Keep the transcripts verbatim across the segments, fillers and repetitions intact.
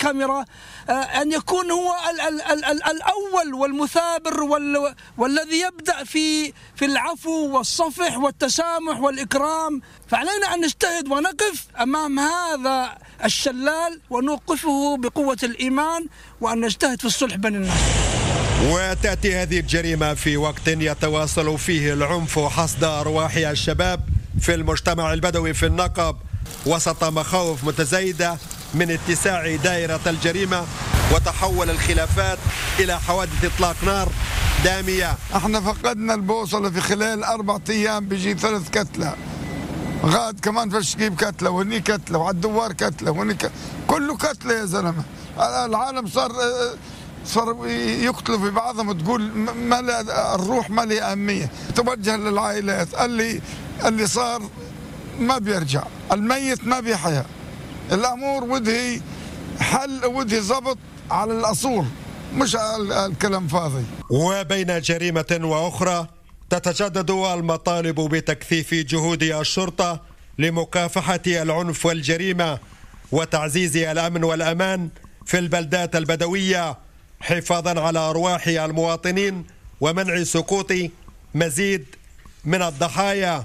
الكاميرا أن يكون هو ال ال ال ال الأول والمثابر وال والذي يبدأ في في العفو والصفح والتسامح والإكرام. فعلينا أن نجتهد ونقف أمام هذا الشلال ونوقفه بقوة الإيمان، وأن نجتهد في الصلح بين الناس. وتأتي هذه الجريمة في وقت يتواصل فيه العنف حصد أرواح الشباب في المجتمع البدوي في النقب، وسط مخاوف متزايدة من اتساع دائرة الجريمة وتحول الخلافات إلى حوادث إطلاق نار دامية. احنا فقدنا البوصلة في خلال أربعة أيام بيجي ثلاث كتلة، غاد كمان في الشقيب كتلة، وهني كتلة، وعلى الدوار كتلة، وهني كتلة. كله كتلة يا زلمة. العالم صار صار يقتلوا في بعضهم وتقول ما الروح ما لها أهمية. توجه للعائلات، اللي اللي صار ما بيرجع، الميت ما بيحيا. الأمور ودهي حل، ودهي ضبط على الأصول، مش الكلام فاضي. وبين جريمة وأخرى تتجدد المطالب بتكثيف جهود الشرطة لمكافحة العنف والجريمة وتعزيز الأمن والأمان في البلدات البدوية، حفاظا على أرواح المواطنين ومنع سقوط مزيد من الضحايا.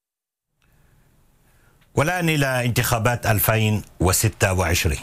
والآن إلى انتخابات ألفين وستة وعشرين.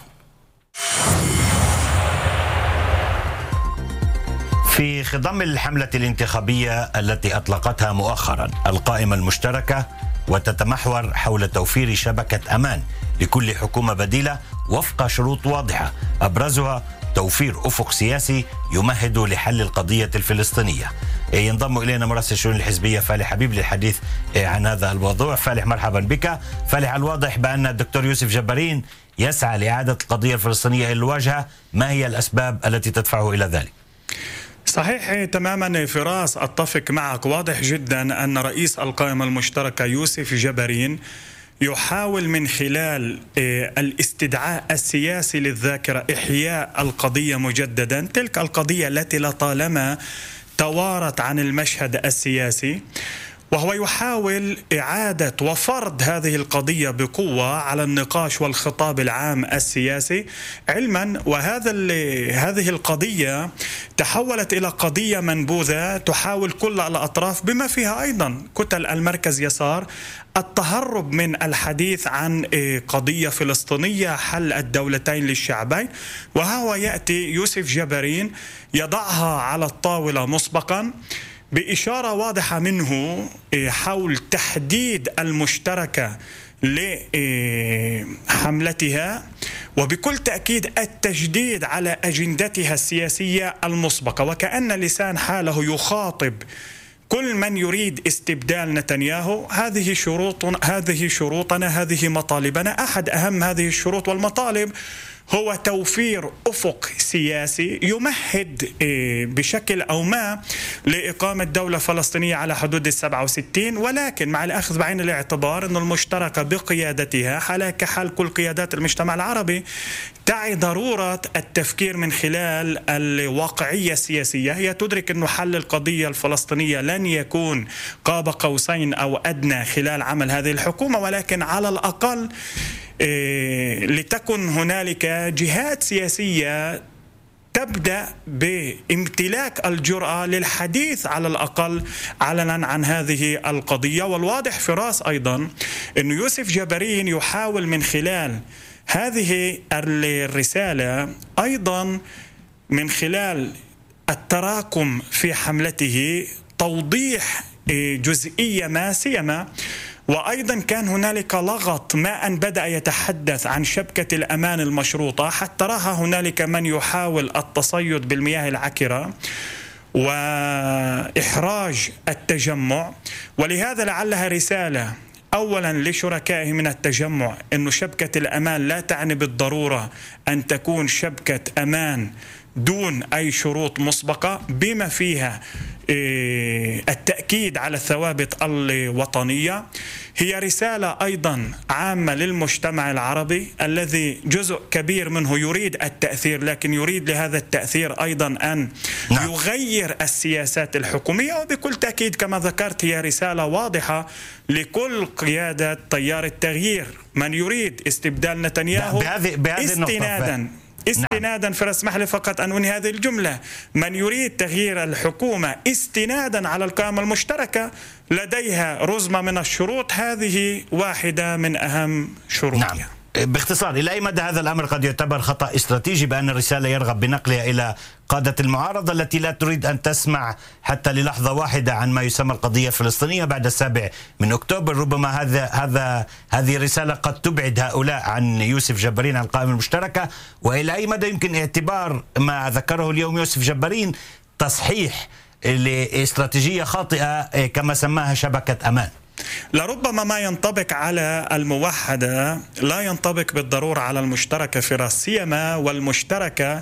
في خضم الحملة الانتخابية التي أطلقتها مؤخرا القائمة المشتركة، وتتمحور حول توفير شبكة أمان لكل حكومة بديلة وفق شروط واضحة، أبرزها توفير أفق سياسي يمهد لحل القضية الفلسطينية. ينضم إلينا مراسل الشؤون الحزبية فالح حبيب للحديث عن هذا الموضوع. فالح، مرحبا بك. فالح، الواضح بأن الدكتور يوسف جبارين يسعى لإعادة القضية الفلسطينية إلى الواجهة، ما هي الأسباب التي تدفعه إلى ذلك؟ صحيح تماما فراس، أتفق معك. واضح جدا أن رئيس القائمة المشتركة يوسف جبارين يحاول من خلال الاستدعاء السياسي للذاكرة إحياء القضية مجددا، تلك القضية التي لطالما توارت عن المشهد السياسي، وهو يحاول إعادة وفرض هذه القضية بقوة على النقاش والخطاب العام السياسي، علما وهذا هذه القضية تحولت إلى قضية منبوذة تحاول كل الأطراف بما فيها أيضا كتل المركز يسار التهرب من الحديث عن قضية فلسطينية، حل الدولتين للشعبين. وها هو يأتي يوسف جبارين يضعها على الطاولة مسبقا بإشارة واضحة منه حول تحديد المشتركة لحملتها، وبكل تأكيد التجديد على أجندتها السياسية المسبقة، وكأن لسان حاله يخاطب كل من يريد استبدال نتنياهو. هذه شروط هذه شروطنا، هذه مطالبنا. أحد أهم هذه الشروط والمطالب هو توفير أفق سياسي يمهد بشكل أو ما لإقامة دولة فلسطينية على حدود السبعة وستين، ولكن مع الأخذ بعين الاعتبار أن المشتركة بقيادتها حالة كحال كل قيادات المجتمع العربي تعي ضرورة التفكير من خلال الواقعية السياسية. هي تدرك أن حل القضية الفلسطينية لن يكون قاب قوسين أو أدنى خلال عمل هذه الحكومة، ولكن على الأقل إيه لتكن هنالك جهات سياسية تبدأ بامتلاك الجرأة للحديث على الأقل علنا عن هذه القضية. والواضح فراس أيضا أن يوسف جبارين يحاول من خلال هذه الرسالة أيضا من خلال التراكم في حملته توضيح جزئية ما سيما. وأيضا كان هنالك لغط ما أن بدأ يتحدث عن شبكة الأمان المشروطة، حتى رأى هنالك من يحاول التصيد بالمياه العكرة وإحراج التجمع. ولهذا لعلها رسالة أولا لشركائه من التجمع أن شبكة الأمان لا تعني بالضرورة أن تكون شبكة أمان دون أي شروط مسبقة، بما فيها التأكيد على الثوابت الوطنية. هي رسالة أيضا عامة للمجتمع العربي الذي جزء كبير منه يريد التأثير، لكن يريد لهذا التأثير أيضا أن نعم. يغير السياسات الحكومية. وبكل تأكيد كما ذكرت هي رسالة واضحة لكل قيادة تيار التغيير، من يريد استبدال نتنياهو بهذه بهذه استنادا استنادا فراس اسمح لي فقط أن أنهي هذه الجملة. من يريد تغيير الحكومة استنادا على القائمة المشتركة لديها رزمة من الشروط، هذه واحدة من أهم شروطها. نعم. باختصار، إلى أي مدى هذا الأمر قد يعتبر خطأ استراتيجي بأن الرسالة يرغب بنقلها إلى قادة المعارضة التي لا تريد أن تسمع حتى للحظة واحدة عن ما يسمى القضية الفلسطينية بعد السابع من أكتوبر؟ ربما هذا هذا هذه الرسالة قد تبعد هؤلاء عن يوسف جبارين عن القائمة المشتركة. وإلى أي مدى يمكن اعتبار ما ذكره اليوم يوسف جبارين تصحيح لاستراتيجية خاطئة كما سماها شبكة أمان؟ لربما ما ينطبق على الموحدة لا ينطبق بالضرورة على المشتركة في راس سيما، والمشتركة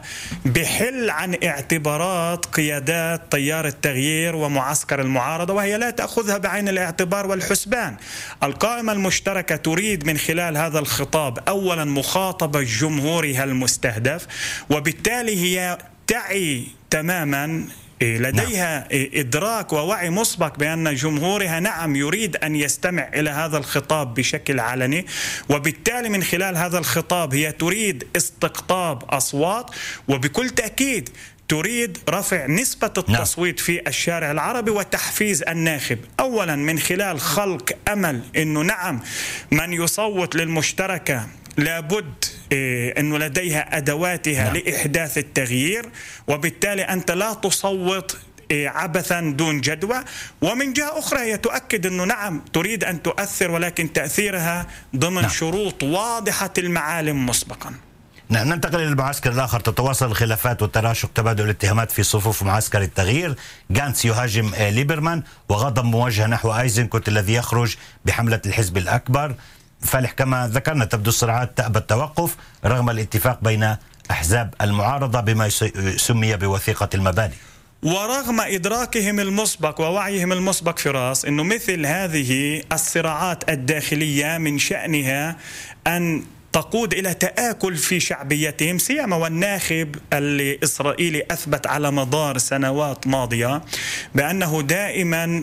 بحل عن اعتبارات قيادات تيار التغيير ومعسكر المعارضة، وهي لا تأخذها بعين الاعتبار والحسبان. القائمة المشتركة تريد من خلال هذا الخطاب أولا مخاطبة جمهورها المستهدف، وبالتالي هي تعي تماما لديها نعم. إدراك ووعي مسبق بأن جمهورها نعم يريد أن يستمع إلى هذا الخطاب بشكل علني، وبالتالي من خلال هذا الخطاب هي تريد استقطاب أصوات، وبكل تأكيد تريد رفع نسبة التصويت في الشارع العربي وتحفيز الناخب، أولا من خلال خلق أمل أنه نعم من يصوت للمشتركة لابد إيه أنه لديها أدواتها نعم. لإحداث التغيير، وبالتالي أنت لا تصوت إيه عبثا دون جدوى. ومن جهة أخرى هي تؤكد أنه نعم تريد أن تؤثر، ولكن تأثيرها ضمن نعم. شروط واضحة المعالم مسبقا. نعم. ننتقل إلى المعسكر الآخر. تتواصل الخلافات والتراشق، تبادل الاتهامات في صفوف معسكر التغيير. غانتس يهاجم ليبرمان وغضب موجه نحو أيزنكوت الذي يخرج بحملة الحزب الأكبر. فالح كما ذكرنا تبدو الصراعات تأبى التوقف رغم الاتفاق بين أحزاب المعارضة بما سمي بوثيقة المبادئ، ورغم إدراكهم المسبق ووعيهم المسبق في راس أنه مثل هذه الصراعات الداخلية من شأنها أن تقود إلى تآكل في شعبيتهم، سيما والناخب الإسرائيلي أثبت على مدار سنوات ماضية بأنه دائما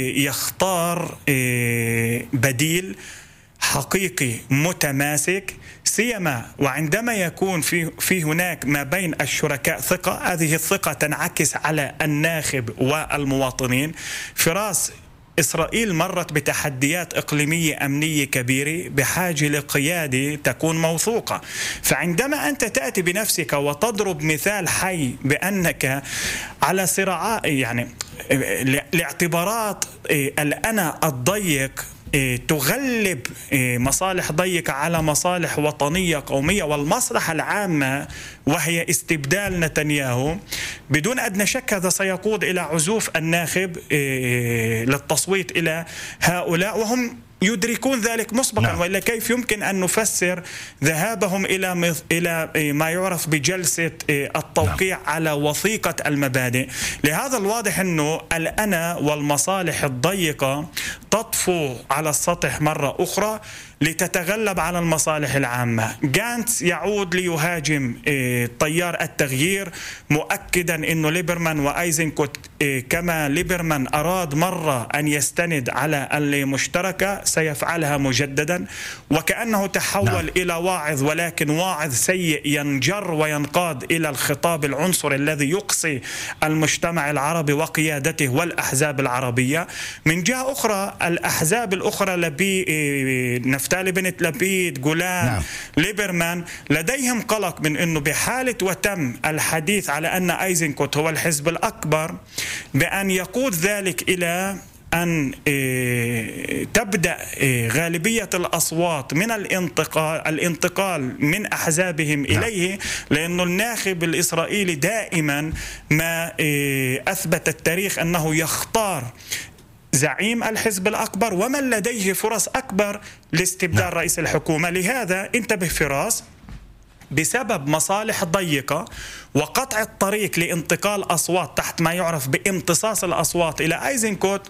يختار بديل حقيقي متماسك، سيما وعندما يكون في في هناك ما بين الشركاء ثقة، هذه الثقة تنعكس على الناخب والمواطنين. فراس إسرائيل مرت بتحديات إقليمية أمنية كبيرة بحاجة لقيادة تكون موثوقة، فعندما أنت تأتي بنفسك وتضرب مثال حي بأنك على صراعات يعني لاعتبارات الأنا الضيق تغلب مصالح ضيقة على مصالح وطنية قومية والمصلحة العامة وهي استبدال نتنياهو، بدون أدنى شك هذا سيقود إلى عزوف الناخب للتصويت إلى هؤلاء، وهم يدركون ذلك مسبقا. نعم. وإلا كيف يمكن أن نفسر ذهابهم إلى إلى ما يعرف بجلسة التوقيع نعم. على وثيقة المبادئ؟ لهذا الواضح أنه الأنا والمصالح الضيقة تطفو على السطح مرة أخرى لتتغلب على المصالح العامة. غانتس يعود ليهاجم تيار التغيير مؤكدا أنه ليبرمان وأيزنكوت كما ليبرمان أراد مرة أن يستند على المشتركة سيفعلها مجددا، وكأنه تحول نعم. إلى واعظ، ولكن واعظ سيء ينجر وينقاد إلى الخطاب العنصري الذي يقصي المجتمع العربي وقيادته والأحزاب العربية. من جهة أخرى الأحزاب الأخرى لبي نفتالي بنت لبيد جولان نعم. ليبرمان لديهم قلق من أنه بحالة وتم الحديث على أن أيزنكوت هو الحزب الأكبر بأن يقود ذلك إلى أن تبدأ غالبية الأصوات من الانتقال الانتقال من أحزابهم إليه، لأن الناخب الإسرائيلي دائما ما أثبت التاريخ أنه يختار زعيم الحزب الأكبر ومن لديه فرص أكبر لاستبدال نعم. رئيس الحكومة. لهذا انتبه فراس، بسبب مصالح ضيقة وقطع الطريق لانتقال أصوات تحت ما يعرف بامتصاص الأصوات إلى أيزنكوت،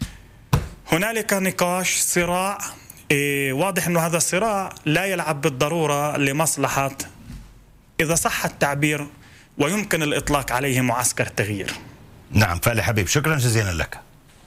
هنالك نقاش صراع إيه واضح أنه هذا الصراع لا يلعب بالضرورة لمصلحة، إذا صح التعبير، ويمكن الإطلاق عليه معسكر تغيير. نعم فالح حبيب، شكرا جزيلا لك.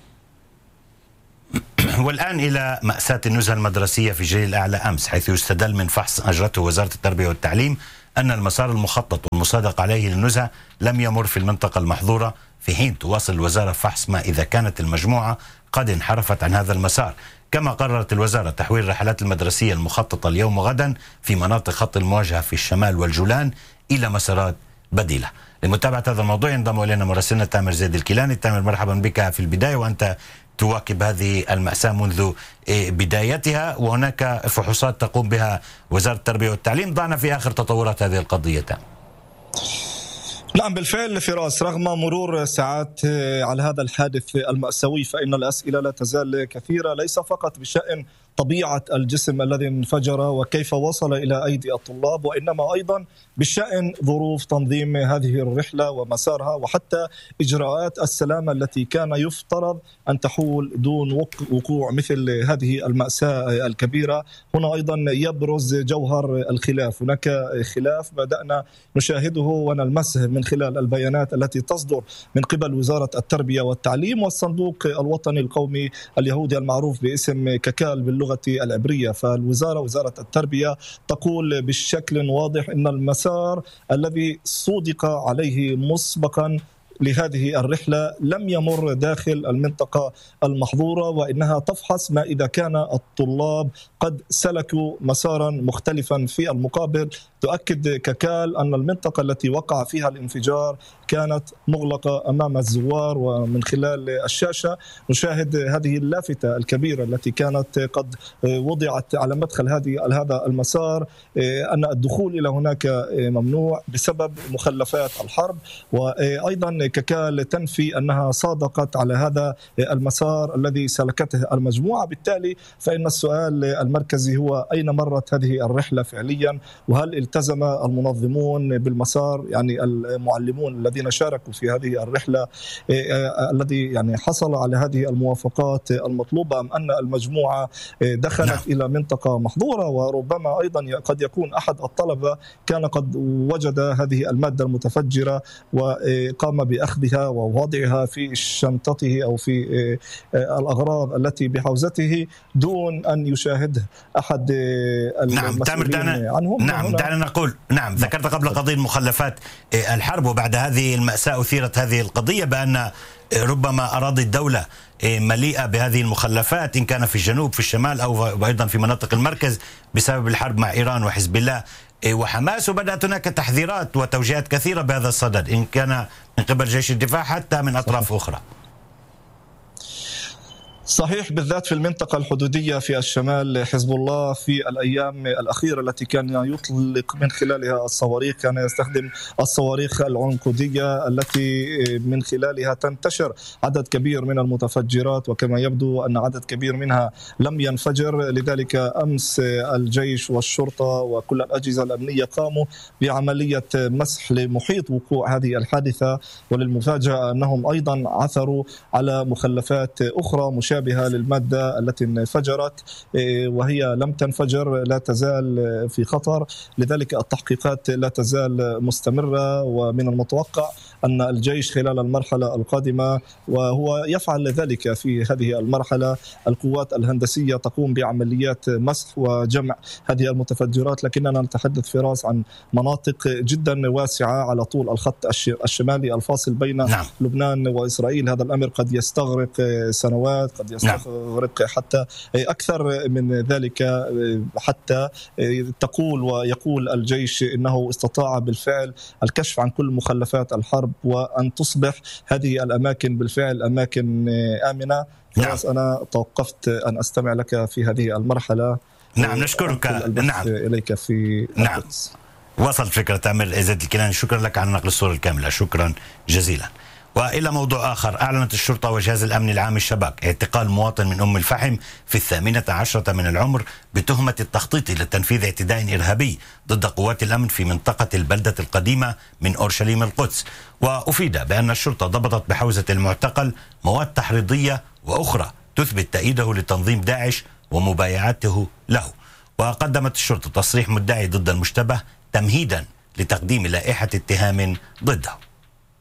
والآن إلى مأساة النزهة المدرسية في جليل الأعلى أمس، حيث يستدل من فحص أجرته وزارة التربية والتعليم أن المسار المخطط والمصادق عليه للنزهة لم يمر في المنطقة المحظورة، في حين تواصل الوزارة فحص ما إذا كانت المجموعة قد انحرفت عن هذا المسار. كما قررت الوزارة تحويل الرحلات المدرسية المخططة اليوم وغدا في مناطق خط المواجهة في الشمال والجولان إلى مسارات بديلة. لمتابعة هذا الموضوع ينضم إلينا مراسلنا تامر زيد الكيلاني. تامر، مرحبا بك في البداية، وأنت تواكب هذه المأساة منذ بدايتها، وهناك فحوصات تقوم بها وزارة التربية والتعليم. ضعنا في آخر تطورات هذه القضية. نعم بالفعل فراس، رغم مرور ساعات على هذا الحادث المأساوي فإن الأسئلة لا تزال كثيرة، ليس فقط بشأن طبيعة الجسم الذي انفجر وكيف وصل إلى أيدي الطلاب، وإنما أيضا بشأن ظروف تنظيم هذه الرحلة ومسارها، وحتى إجراءات السلامة التي كان يفترض أن تحول دون وقوع مثل هذه المأساة الكبيرة. هنا أيضا يبرز جوهر الخلاف، هناك خلاف بدأنا نشاهده ونلمسه من خلال البيانات التي تصدر من قبل وزارة التربية والتعليم والصندوق الوطني القومي اليهودي المعروف باسم ككال باللغة العبرية. فالوزارة وزارة التربية تقول بشكل واضح أن المسار الذي صودق عليه مسبقا لهذه الرحلة لم يمر داخل المنطقة المحظورة، وإنها تفحص ما إذا كان الطلاب قد سلكوا مسارا مختلفا. في المقابل تؤكد ككال أن المنطقة التي وقع فيها الانفجار كانت مغلقة أمام الزوار، ومن خلال الشاشة نشاهد هذه اللافتة الكبيرة التي كانت قد وضعت على مدخل هذه هذا المسار أن الدخول إلى هناك ممنوع بسبب مخلفات الحرب. وأيضا ككال تنفي أنها صادقت على هذا المسار الذي سلكته المجموعة. بالتالي فإن السؤال المركزي هو أين مرت هذه الرحلة فعليا، وهل التزم المنظمون بالمسار، يعني المعلمون الذين شاركوا في هذه الرحلة الذي يعني حصل على هذه الموافقات المطلوبة، أم أن المجموعة دخلت نعم. إلى منطقة محظورة، وربما أيضا قد يكون أحد الطلبة كان قد وجد هذه المادة المتفجرة وقام بأخذها ووضعها في شنطته أو في الأغراض التي بحوزته دون أن يشاهده أحد المسؤولين نعم. عنهم. نعم دعنا نقول نعم ذكرت قبل قضية مخلفات الحرب، وبعد هذه المأساة أثيرت هذه القضية بأن ربما أراضي الدولة مليئة بهذه المخلفات، إن كان في الجنوب في الشمال أو أيضا في مناطق المركز بسبب الحرب مع إيران وحزب الله وحماس. وبدأت هناك تحذيرات وتوجيهات كثيرة بهذا الصدد، إن كان من قبل جيش الدفاع حتى من أطراف أخرى. صحيح، بالذات في المنطقة الحدودية في الشمال. حزب الله في الأيام الأخيرة التي كان يطلق من خلالها الصواريخ كان يستخدم الصواريخ العنقودية التي من خلالها تنتشر عدد كبير من المتفجرات، وكما يبدو أن عدد كبير منها لم ينفجر. لذلك أمس الجيش والشرطة وكل الأجهزة الأمنية قاموا بعملية مسح لمحيط وقوع هذه الحادثة، وللمفاجأة أنهم أيضا عثروا على مخلفات أخرى مشابهة بها للمادة التي انفجرت، وهي لم تنفجر، لا تزال في خطر. لذلك التحقيقات لا تزال مستمرة، ومن المتوقع أن الجيش خلال المرحلة القادمة وهو يفعل ذلك في هذه المرحلة، القوات الهندسية تقوم بعمليات مسح وجمع هذه المتفجرات. لكننا نتحدث فراس عن مناطق جدا واسعة على طول الخط الشمالي الفاصل بين نعم. لبنان وإسرائيل. هذا الأمر قد يستغرق سنوات، قد يستغرق حتى أكثر من ذلك، حتى تقول ويقول الجيش إنه استطاع بالفعل الكشف عن كل مخلفات الحرب وأن تصبح هذه الأماكن بالفعل أماكن آمنة. نعم. أنا توقفت أن أستمع لك في هذه المرحلة. نعم نشكرك. نعم إليك في نعم القدس. وصلت فكرة تامر زيد الكيلاني، شكرا لك على نقل الصورة الكاملة، شكرا جزيلا. وإلى موضوع آخر، أعلنت الشرطة وجهاز الأمن العام الشباك اعتقال مواطن من أم الفحم في الثامنة عشرة من العمر بتهمة التخطيط لتنفيذ اعتداء إرهابي ضد قوات الأمن في منطقة البلدة القديمة من أورشليم القدس. وأفيد بأن الشرطة ضبطت بحوزة المعتقل مواد تحريضية وأخرى تثبت تأييده لتنظيم داعش ومبايعته له. وقدمت الشرطة تصريح مدعي ضد المشتبه تمهيدا لتقديم لائحة اتهام ضده.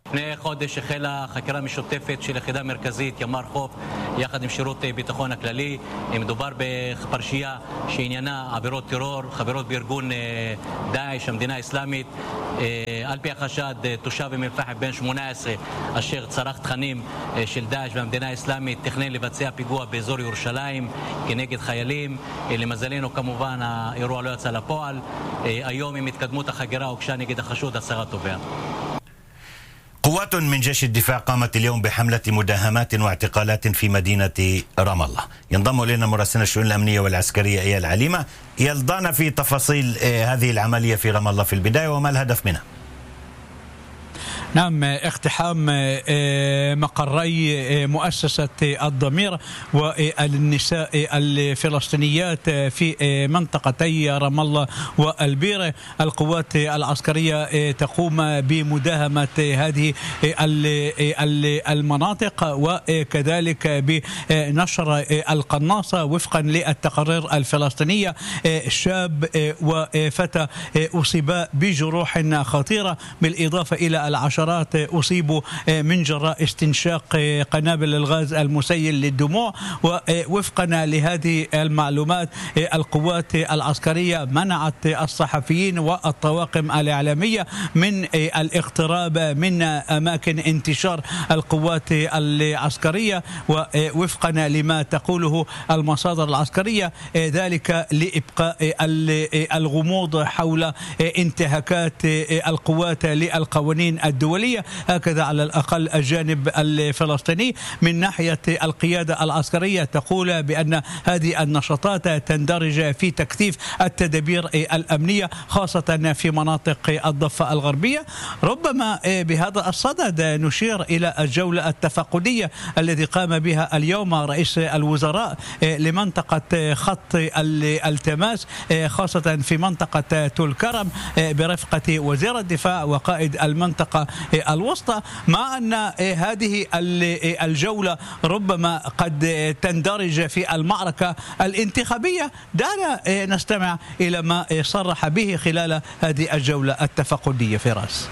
לפני חודש החלה חקירה משותפת של יחידה מרכזית ימ"ר חוף יחד עם שירות ביטחון הכללי. מדובר בפרשייה שעניינה עבירות טרור, חברות בארגון דאעש, המדינה האסלאמית. על פי החשד, תושב אום אל-פחם בן שמונה עשרה אשר צרך תכנים של דאעש והמדינה האסלאמית תכנן לבצע פיגוע באזור ירושלים כנגד חיילים. למזלנו כמובן האירוע לא יצא לפועל. היום עם התקדמות החקירה הוגשה נגד החשוד הסרת תובע. قوات من جيش الدفاع قامت اليوم بحملة مداهمات واعتقالات في مدينة رام الله. ينضم إلينا مراسلنا الشؤون الأمنية والعسكرية إيال عليمة. يلضانا في تفاصيل هذه العملية في رام الله في البداية وما الهدف منها؟ نعم، اقتحام مقري مؤسسة الضمير والنساء الفلسطينيات في منطقتي رام الله والبيرة. القوات العسكرية تقوم بمداهمة هذه المناطق وكذلك بنشر القناصة وفقا للتقارير الفلسطينية. شاب وفتى أصيبا بجروح خطيرة بالإضافة إلى العشرات أصيبوا من جراء استنشاق قنابل الغاز المسيل للدموع. ووفقا لهذه المعلومات القوات العسكرية منعت الصحفيين والطواقم الإعلامية من الاقتراب من أماكن انتشار القوات العسكرية. ووفقا لما تقوله المصادر العسكرية ذلك لإبقاء الغموض حول انتهاكات القوات للقوانين الدولية. هكذا على الأقل الجانب الفلسطيني. من ناحية القيادة العسكرية تقول بأن هذه النشاطات تندرج في تكثيف التدابير الأمنية خاصة في مناطق الضفة الغربية. ربما بهذا الصدد نشير إلى الجولة التفقدية الذي قام بها اليوم رئيس الوزراء لمنطقة خط التماس خاصة في منطقة تل كرم برفقة وزير الدفاع وقائد المنطقة الوسطى. مع أن هذه الجولة ربما قد تندرج في المعركة الانتخابية، دعنا نستمع إلى ما صرح به خلال هذه الجولة التفقدية. فراس.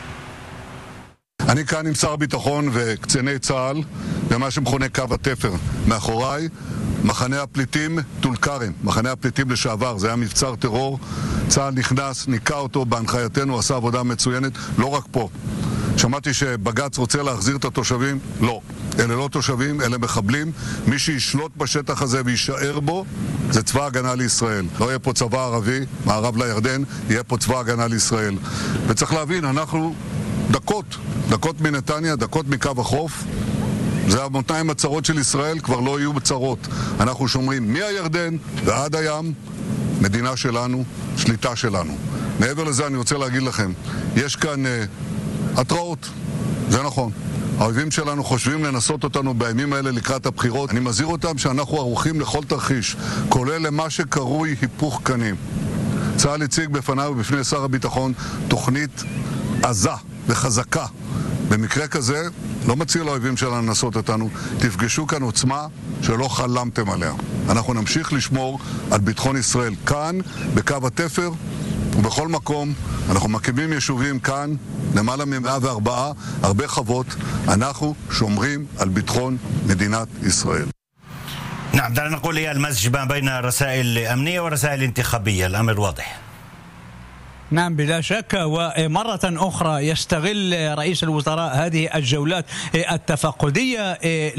אני כאן עם שר הביטחון וקציני צה"ל במה שמכונה קו התפר. מאחוריי מחנה הפליטים טול כרם, מחנה הפליטים לשעבר. זה היה מבצר טרור, צה"ל נכנס, ניקה אותו בהנחייתנו, עשה עבודה מצוינת. לא רק פה, שמעתי שבג"ץ רוצה להחזיר את התושבים. לא, אלה לא תושבים, אלה מחבלים. מי שישלוט בשטח הזה ויישאר בו זה צבא הגנה לישראל. לא יהיה פה צבא ערבי מערב לירדן, יהיה פה צבא הגנה לישראל. וצריך להבין, אנחנו דקות, דקות מנתניה, דקות מקו החוף. זה המותניים הצרות של ישראל, כבר לא יהיו בצרות. אנחנו שומרים מהירדן ועד הים, מדינה שלנו, שליטה שלנו. מעבר לזה אני רוצה להגיד לכם, יש כאן uh, התראות, זה נכון. האויבים שלנו חושבים לנסות אותנו בימים האלה לקראת הבחירות. אני מזהיר אותם שאנחנו ערוכים לכל תרחיש, כולל למה שקרוי היפוך קנים. צה"ל הציג בפניו ובפני שר הביטחון תוכנית עזה וחזקה. במקרה כזה, לא מציע לאויבים שלנו לנסות אותנו, תפגשו כאן עוצמה שלא חלמתם עליה. אנחנו נמשיך לשמור על ביטחון ישראל כאן, בקו התפר ובכל מקום. אנחנו מקימים יישובים כאן, למעלה מ-מאה וארבע, הרבה חוות. אנחנו שומרים על ביטחון מדינת ישראל. نعم، دعنا نقول هي المزج بين رسائل أمنية ورسائل انتخابية. الأمر واضح. نعم بلا شك. ومرة أخرى يستغل رئيس الوزراء هذه الجولات التفقدية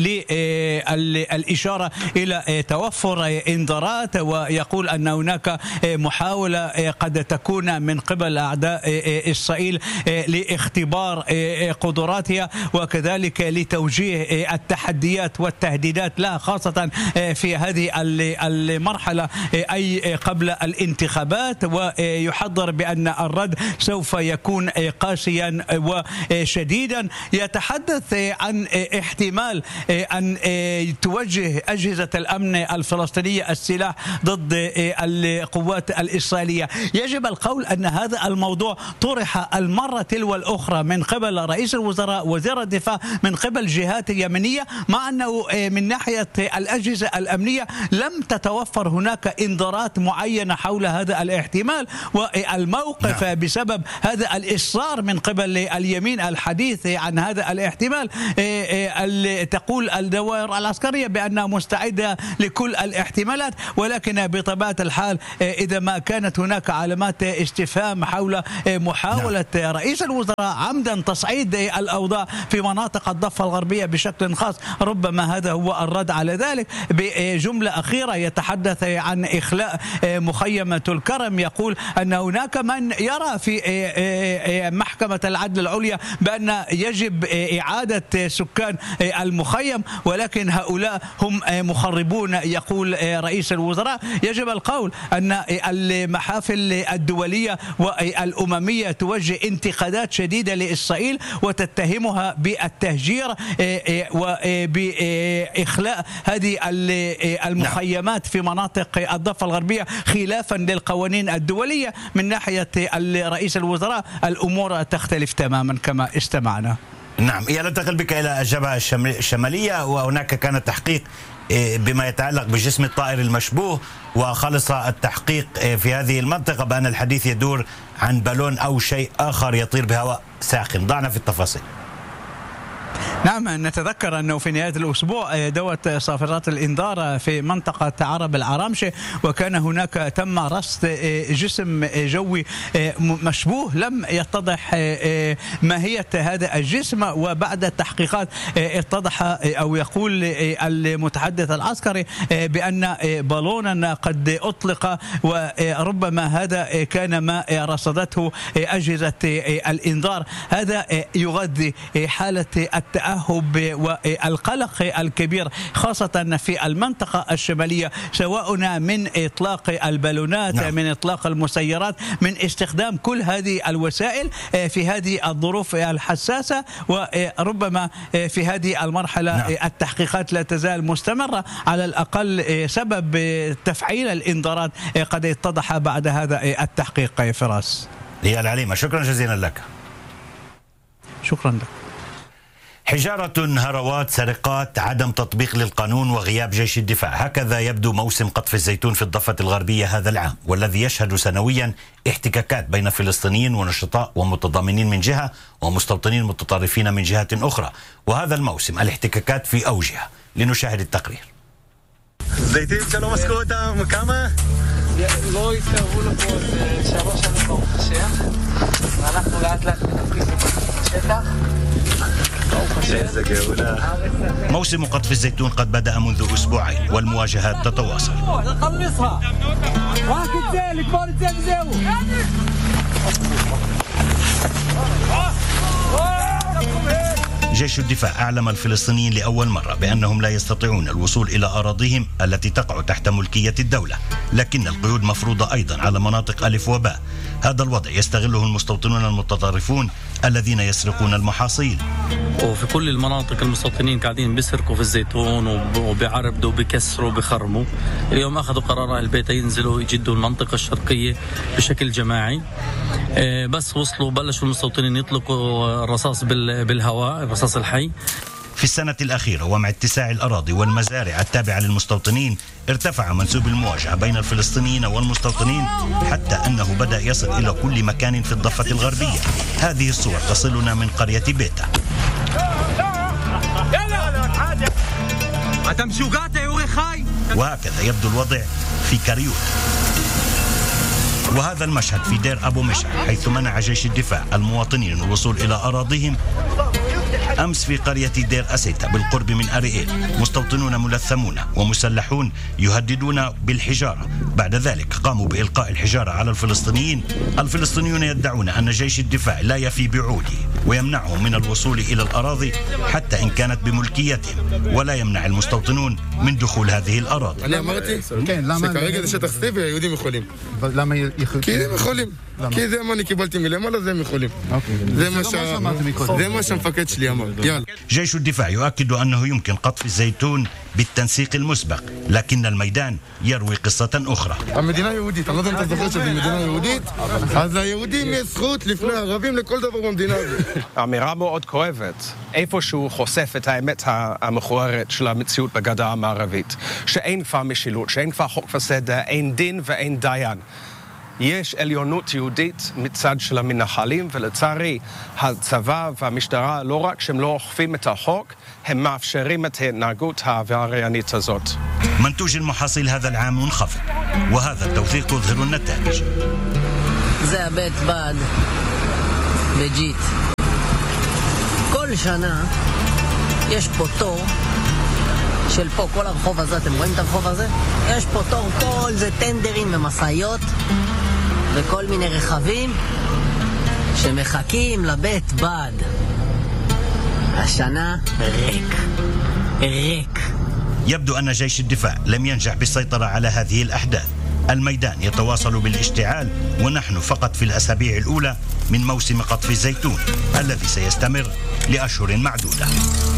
للإشارة إلى توفر إنذارات، ويقول أن هناك محاولة قد تكون من قبل أعداء إسرائيل لاختبار قدراتها وكذلك لتوجيه التحديات والتهديدات لها خاصة في هذه المرحلة أي قبل الانتخابات. ويحذر بأن الرد سوف يكون قاسيا وشديدا. يتحدث عن احتمال أن توجه أجهزة الأمن الفلسطينية السلاح ضد القوات الإسرائيلية. يجب القول أن هذا الموضوع طرح المرة تلو الأخرى من قبل رئيس الوزراء وزير الدفاع من قبل جهات يمنية، مع أنه من ناحية الأجهزة الأمنية لم تتوفر هناك إنذارات معينة حول هذا الاحتمال. والموقف الموقف نعم. بسبب هذا الإصرار من قبل اليمين الحديث عن هذا الاحتمال. تقول الدوائر العسكرية بأنها مستعدة لكل الاحتمالات، ولكن بطبيعة الحال إذا ما كانت هناك علامات استفهام حول محاولة نعم. رئيس الوزراء عمدا تصعيد الأوضاع في مناطق الضفة الغربية بشكل خاص، ربما هذا هو الرد على ذلك. بجملة أخيرة يتحدث عن إخلاء مخيم الكرم، يقول أن هناك من يرى في محكمة العدل العليا بأن يجب إعادة سكان المخيم، ولكن هؤلاء هم مخربون. يقول رئيس الوزراء يجب القول أن المحافل الدولية والأممية توجه انتقادات شديدة لإسرائيل وتتهمها بالتهجير وبإخلاء هذه المخيمات في مناطق الضفة الغربية خلافا للقوانين الدولية. من ناحية رئيس الوزراء الأمور تختلف تماما كما استمعنا. نعم، ينتقل بك إلى الجبهة الشمالية، وهناك كان تحقيق بما يتعلق بجسم الطائر المشبوه، وخلص التحقيق في هذه المنطقة بأن الحديث يدور عن بالون أو شيء آخر يطير بهواء ساخن. ضعنا في التفاصيل. نعم، نتذكر أنه في نهاية الأسبوع دوت صافرات الإنذار في منطقة عرب العرامشة، وكان هناك تم رصد جسم جوي مشبوه. لم يتضح ماهية هذا الجسم، وبعد التحقيقات اتضح أو يقول المتحدث العسكري بأن بالونا قد أطلق، وربما هذا كان ما رصدته أجهزة الإنذار. هذا يغذي حالة التأهب والقلق الكبير خاصة في المنطقة الشمالية، سواء من إطلاق البالونات نعم. من إطلاق المسيرات، من استخدام كل هذه الوسائل في هذه الظروف الحساسة. وربما في هذه المرحلة نعم. التحقيقات لا تزال مستمرة، على الأقل سبب تفعيل الإنذارات قد اتضح بعد هذا التحقيق. فراس يا العليمة، شكرا جزيلا لك. شكرا لك. حجارة، هروات، سرقات، عدم تطبيق للقانون وغياب جيش الدفاع، هكذا يبدو موسم قطف الزيتون في الضفة الغربية هذا العام، والذي يشهد سنويا احتكاكات بين فلسطينيين ونشطاء ومتضامنين من جهة ومستوطنين متطرفين من جهة أخرى. وهذا الموسم الاحتكاكات في أوجها. لنشاهد التقرير. زيتين كانوا مسكوا אותם כמה? לא התקרבו לפה שלוש שנים ברוך השם, ואנחנו לאט לאט מטפלים בשטח. موسم قطف الزيتون قد بدأ منذ أسبوعين، والمواجهات تتواصل. جيش الدفاع أعلم الفلسطينيين لأول مرة بأنهم لا يستطيعون الوصول إلى أراضيهم التي تقع تحت ملكية الدولة، لكن القيود مفروضة أيضا على مناطق ألف وباء. هذا الوضع يستغله المستوطنون المتطرفون الذين يسرقون المحاصيل. وفي كل المناطق المستوطنين قاعدين بيسرقوا في الزيتون وبيعربدوا وبيكسروا وبيخرموا. اليوم أخذوا قرار البيت ينزلوا يجدوا المنطقة الشرقية بشكل جماعي، بس وصلوا بلشوا المستوطنين يطلقوا الرصاص بالهواء، الرصاص الحي. في السنة الأخيرة ومع اتساع الأراضي والمزارع التابعة للمستوطنين، ارتفع منسوب المواجهة بين الفلسطينيين والمستوطنين حتى أنه بدأ يصل إلى كل مكان في الضفة الغربية. هذه الصور تصلنا من قرية بيتا. وهكذا يبدو الوضع في كريوت. وهذا المشهد في دير أبو مشعل، حيث منع جيش الدفاع المواطنين الوصول إلى أراضيهم. أمس في قرية دير أسيتا بالقرب من أريئيل، مستوطنون ملثمون ومسلحون يهددون بالحجارة. بعد ذلك قاموا بإلقاء الحجارة على الفلسطينيين. الفلسطينيون يدعون أن جيش الدفاع لا يفي بعوده ويمنعهم من الوصول إلى الأراضي حتى إن كانت بملكيتهم، ولا يمنع المستوطنون من دخول هذه الأراضي. أنا أمرتي שכרגע זה שטח C והיהודים יכולים. למה כי הם יכולים. כי זה מה אני קיבלתי מלמעלה, זה הם יכולים. זה מה שהמפקד שלי אמר. יאללה. جيش الدفاع يؤكد أنه يمكن قطف الزيتون بالتنسيق المسبق، لكن الميدان يروي قصة أخرى. המדינה יהודית, אני לא יודע אם אתה זוכר שזו מדינה יהודית, אז ליהודים יש זכות לפני הערבים לכל דבר במדינה הזאת. אמירה מאוד כואבת, איפשהו חושף את האמת המכוערת של המציאות בגדה המערבית, שאין כבר משילות, שאין כבר חוק וסדר, אין דין ואין דיין. יש עליונות יהודית מצד של המנחלים, ולצערי הצבא והמשטרה לא רק שהם לא אוכפים את החוק, הם מאפשרים את ההתנהגות העבריינית הזאת. منتوج المحاصيل هذا العام منخفض وهذا التوثيق يظهر النتائج. זה הבית בד בג'ית. כל שנה יש פה תור של פה, כל הרחוב הזה, אתם רואים את הרחוב הזה? יש פה תור, כל זה טנדרים ומסעיות וכל מיני רכבים שמחכים לבית בד. השנה ריק, ריק. يبدو أن جيش الدفاع لم ينجح بالسيطرة على هذه الأحداث. الميدان يتواصل بالاشتعال ونحن فقط في الأسابيع الأولى من موسم قطف الزيتون الذي سيستمر لأشهر معدودة.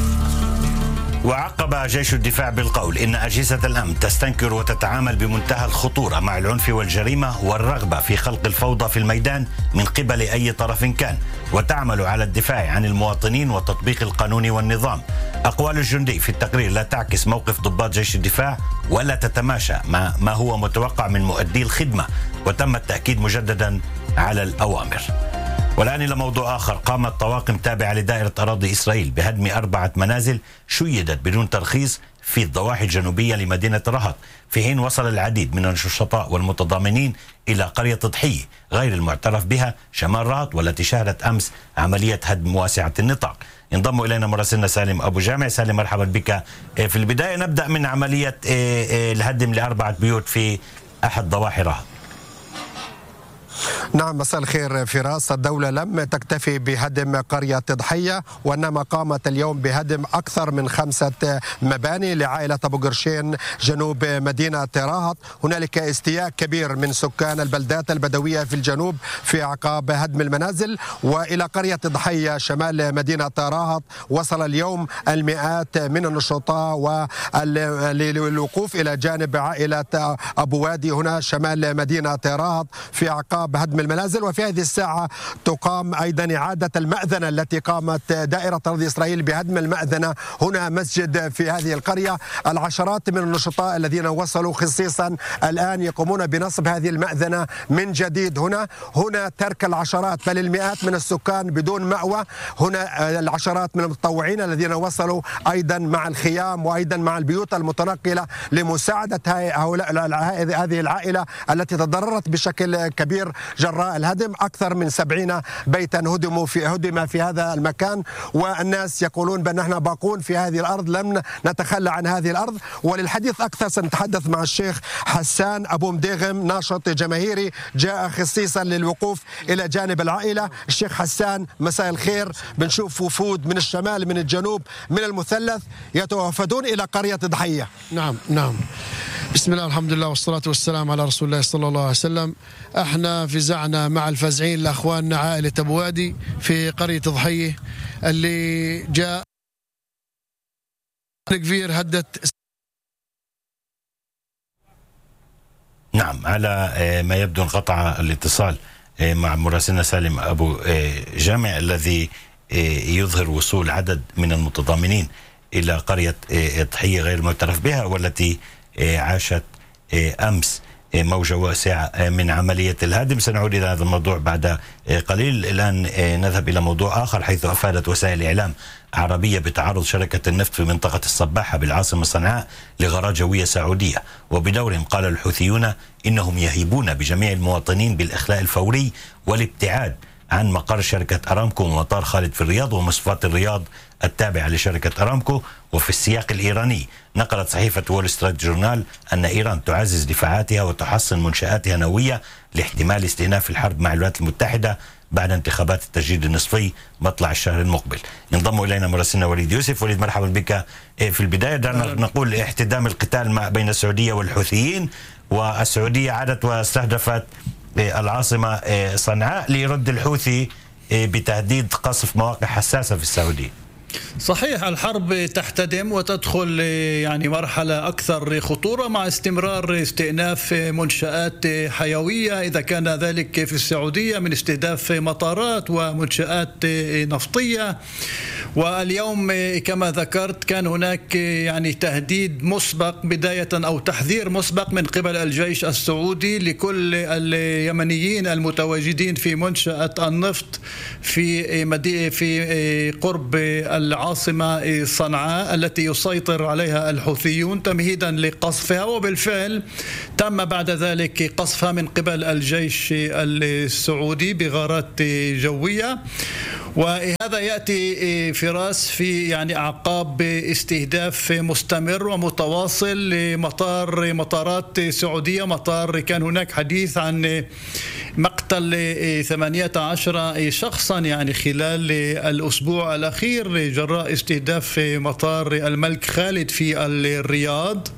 وعقب جيش الدفاع بالقول إن أجهزة الأمن تستنكر وتتعامل بمنتهى الخطورة مع العنف والجريمة والرغبة في خلق الفوضى في الميدان من قبل أي طرف كان، وتعمل على الدفاع عن المواطنين وتطبيق القانون والنظام. أقوال الجندي في التقرير لا تعكس موقف ضباط جيش الدفاع ولا تتماشى مع ما هو متوقع من مؤدي الخدمة، وتم التأكيد مجددا على الأوامر. والآن إلى موضوع آخر. قامت طواقم تابعة لدائرة أراضي إسرائيل بهدم أربعة منازل شيدت بدون ترخيص في الضواحي الجنوبية لمدينة رهط، في حين وصل العديد من النشطاء والمتضامنين إلى قرية ضحية غير المعترف بها شمال رهط، والتي شهدت أمس عملية هدم واسعة النطاق. ينضم إلينا مراسلنا سالم أبو جامع. سالم، مرحبا بك. في البداية نبدأ من عملية الهدم لأربعة بيوت في أحد ضواحي رهط. نعم، مساء الخير فراس. الدولة لم تكتفي بهدم قرية ضحية، وإنما قامت اليوم بهدم أكثر من خمسة مباني لعائلة أبو قرشين جنوب مدينة رهط. هنالك استياء كبير من سكان البلدات البدوية في الجنوب في أعقاب هدم المنازل. وإلى قرية ضحية شمال مدينة رهط وصل اليوم المئات من النشطاء وللوقوف إلى جانب عائلة أبو وادي هنا شمال مدينة رهط في أعقاب هدم المنازل. وفي هذه الساعة تقام أيضا إعادة المأذنة التي قامت دائرة أراضي إسرائيل بهدم المأذنة هنا مسجد في هذه القرية. العشرات من النشطاء الذين وصلوا خصيصا الآن يقومون بنصب هذه المأذنة من جديد هنا. هنا ترك العشرات بل المئات من السكان بدون مأوى. هنا العشرات من المتطوعين الذين وصلوا أيضا مع الخيام وأيضا مع البيوت المتنقلة لمساعدة هؤلاء هذه العائلة التي تضررت بشكل كبير جراء الهدم. أكثر من سبعين بيتا هدموا في هدم في هذا المكان، والناس يقولون بأن نحن باقون في هذه الأرض، لم نتخلى عن هذه الأرض. وللحديث أكثر سنتحدث مع الشيخ حسان أبو مديغم، ناشط جماهيري جاء خصيصا للوقوف إلى جانب العائلة. الشيخ حسان، مساء الخير. بنشوف وفود من الشمال من الجنوب من المثلث يتوافدون إلى قرية ضحية. نعم نعم بسم الله الحمد لله والصلاة والسلام على رسول الله صلى الله عليه وسلم. احنا فزعنا مع الفازعين لاخواننا عائلة ابو وادي في قرية ضحية اللي جاء كبير هدت. نعم، على ما يبدو انقطع الاتصال مع مراسلنا سالم أبو جامع الذي يظهر وصول عدد من المتضامنين إلى قرية ضحية غير معترف بها، والتي عاشت أمس موجة واسعة من عملية الهدم. سنعود إلى هذا الموضوع بعد قليل. الآن نذهب إلى موضوع آخر، حيث أفادت وسائل إعلام عربية بتعرض شركة النفط في منطقة الصباحة بالعاصمة صنعاء لغارات جوية سعودية. وبدورهم قال الحوثيون إنهم يهيبون بجميع المواطنين بالإخلاء الفوري والابتعاد عن مقر شركة أرامكو ومطار خالد في الرياض ومصفاة الرياض التابعة لشركة أرامكو. وفي السياق الإيراني نقلت صحيفة وول ستريت جورنال أن إيران تعزز دفاعاتها وتحصن منشآتها نووية لاحتمال استئناف الحرب مع الولايات المتحدة بعد انتخابات التجديد النصفي مطلع الشهر المقبل. ينضم إلينا مراسلنا وليد يوسف. وليد، مرحبا بك. في البداية دعنا نقول احتدام القتال مع بين السعودية والحوثيين، والسعودية عادت واستهدفت العاصمة صنعاء ليرد الحوثي بتهديد قصف مواقع حساسة في السعودية. صحيح، الحرب تحتدم وتدخل يعني مرحلة أكثر خطورة مع استمرار استئناف منشآت حيوية، إذا كان ذلك في السعودية من استهداف مطارات ومنشآت نفطية. واليوم كما ذكرت كان هناك يعني تهديد مسبق بداية أو تحذير مسبق من قبل الجيش السعودي لكل اليمنيين المتواجدين في منشأة النفط في مدينة في قرب العاصمة صنعاء التي يسيطر عليها الحوثيون تمهيدا لقصفها، وبالفعل تم بعد ذلك قصفها من قبل الجيش السعودي بغارات جوية. وهذا يأتي فراس في يعني أعقاب استهداف مستمر ومتواصل لمطار مطارات سعودية. مطار كان هناك حديث عن مقتل ثمانية عشر شخصا يعني خلال الأسبوع الأخير جراء استهداف مطار الملك خالد في الرياض.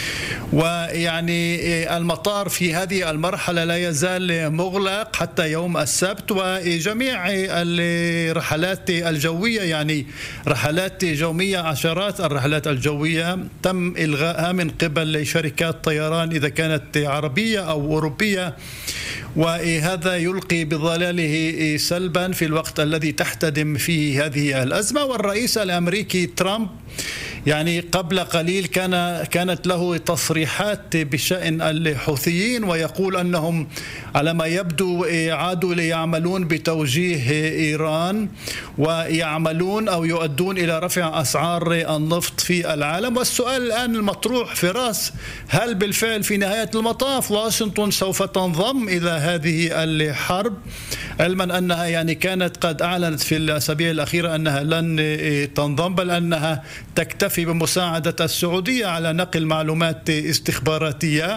ويعني المطار في هذه المرحلة لا يزال مغلق حتى يوم السبت، وجميع الرحلات الجوية يعني رحلات يومية عشرات الرحلات الجوية تم إلغائها من قبل شركات طيران إذا كانت عربية أو أوروبية، وهذا يلقي بظلاله سلبا في الوقت الذي تحتدم فيه هذه الأزمة. والرئيس الأمريكي ترامب يعني قبل قليل كان كانت له تصريحات بشأن الحوثيين، ويقول أنهم على ما يبدو عادوا ليعملون بتوجيه إيران ويعملون أو يؤدون إلى رفع أسعار النفط في العالم. والسؤال الآن المطروح فراس، هل بالفعل في نهاية المطاف واشنطن سوف تنضم إلى هذه الحرب، علما أنها يعني كانت قد أعلنت في الأسابيع الأخيرة أنها لن تنضم بل أنها تكتفي بمساعدة السعودية على نقل معلومات استخباراتية.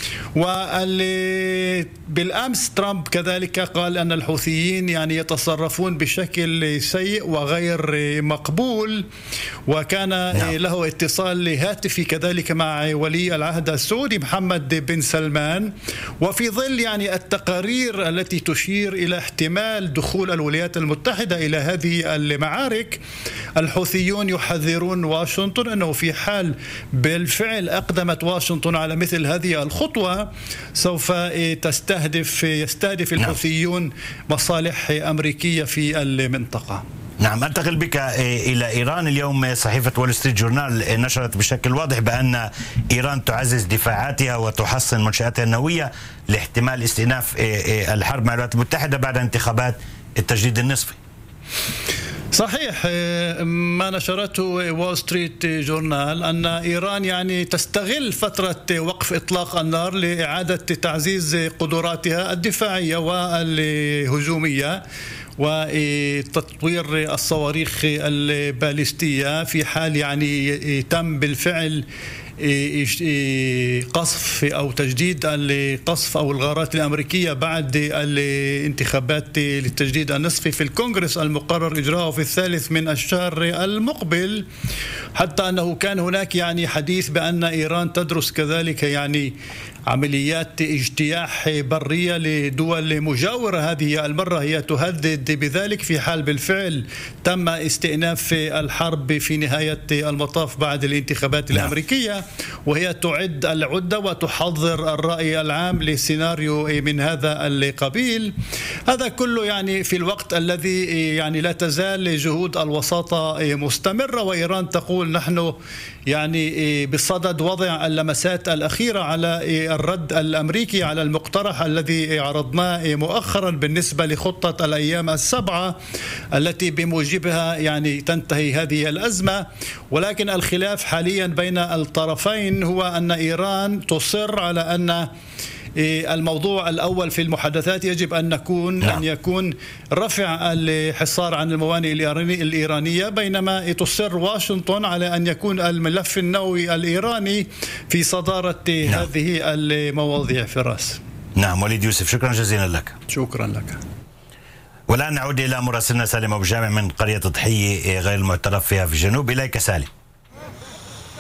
وبالأمس ترامب كذلك قال أن الحوثيين يعني يتصرفون بشكل سيء وغير مقبول، وكان نعم. له اتصال هاتفي كذلك مع ولي العهد السعودي محمد بن سلمان. وفي ظل يعني التقارير التي تشير إلى احتمال دخول الولايات المتحدة إلى هذه المعارك، الحوثيون يحذرون واشنطن أنه في حال بالفعل أقدمت واشنطن على مثل هذه الخطوة سوف تستهدف يستهدف الحوثيون مصالح أمريكية في المنطقة. نعم، أنتقل بك إلى إيران. اليوم صحيفة وول ستريت جورنال نشرت بشكل واضح بأن إيران تعزز دفاعاتها وتحصن منشآتها النووية لاحتمال استئناف الحرب مع الولايات المتحدة بعد انتخابات التجديد النصفي. صحيح، ما نشرته وول ستريت جورنال أن إيران يعني تستغل فترة وقف إطلاق النار لإعادة تعزيز قدراتها الدفاعية والهجومية وتطوير الصواريخ الباليستية في حال يعني تم بالفعل قصف أو تجديد القصف أو الغارات الأمريكية بعد الانتخابات للتجديد النصفي في الكونغرس المقرر إجراءه في الثالث من الشهر المقبل. حتى أنه كان هناك يعني حديث بأن إيران تدرس كذلك يعني عمليات اجتياح برية لدول مجاورة. هذه المرة هي تهدد بذلك في حال بالفعل تم استئناف الحرب في نهاية المطاف بعد الانتخابات الأمريكية، وهي تعد العدة وتحضر الرأي العام لسيناريو من هذا القبيل. هذا كله يعني في الوقت الذي يعني لا تزال جهود الوساطة مستمرة، وإيران تقول نحن يعني بصدد وضع اللمسات الأخيرة على الرد الأمريكي على المقترح الذي عرضناه مؤخرا بالنسبة لخطة الأيام السبعة التي بموجبها يعني تنتهي هذه الأزمة. ولكن الخلاف حاليا بين الطرفين هو أن إيران تصر على أن الموضوع الأول في المحادثات يجب أن نكون نعم. أن يكون رفع الحصار عن الموانئ الإيرانية، بينما تصر واشنطن على أن يكون الملف النووي الإيراني في صدارة نعم. هذه المواضيع. فراس. نعم، وليد يوسف، شكرا جزيلا لك. شكرا لك. والآن نعود إلى مراسلنا سالم أبو جامع من قرية ضحية غير المعترف فيها في الجنوب. إليك سالم.